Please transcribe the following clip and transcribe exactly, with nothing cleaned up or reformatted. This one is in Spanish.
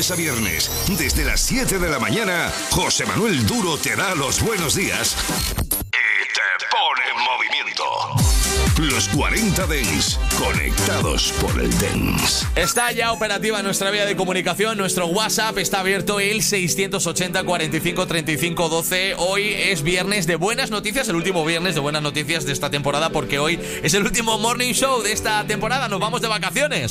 lunes a viernes, desde las siete de la mañana, José Manuel Duro te da los buenos días y te pone en movimiento. Los cuarenta Dance, conectados por el Dance. Está ya operativa nuestra vía de comunicación, nuestro WhatsApp está abierto, el seiscientos ochenta, cuarenta y cinco, treinta y cinco, doce. Hoy es viernes de buenas noticias, el último viernes de buenas noticias de esta temporada, porque hoy es el último morning show de esta temporada, nos vamos de vacaciones.